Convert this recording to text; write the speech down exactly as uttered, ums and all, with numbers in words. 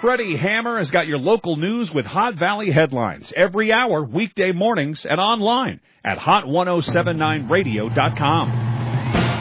Freddie Hammer has got your local news with Hot Valley headlines every hour, weekday mornings, and online at hot ten seventy-nine radio dot com.